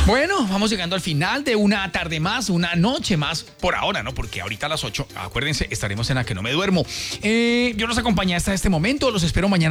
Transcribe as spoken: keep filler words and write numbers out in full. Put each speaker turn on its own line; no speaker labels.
Bueno, vamos llegando al final de una tarde más, una noche más, por ahora, ¿no? Porque ahorita a las ocho, acuérdense, estaremos en La Que No Me Duermo. Eh, yo los acompañé hasta este momento, los espero mañana.